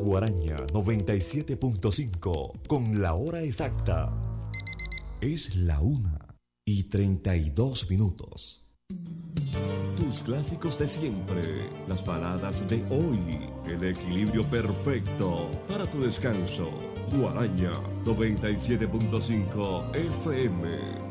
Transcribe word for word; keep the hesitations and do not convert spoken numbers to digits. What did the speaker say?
Guaraña noventa y siete punto cinco con la hora exacta. Es la una y treinta y dos minutos. Tus clásicos de siempre, las baladas de hoy, el equilibrio perfecto para tu descanso. Guaraña noventa y siete punto cinco F M.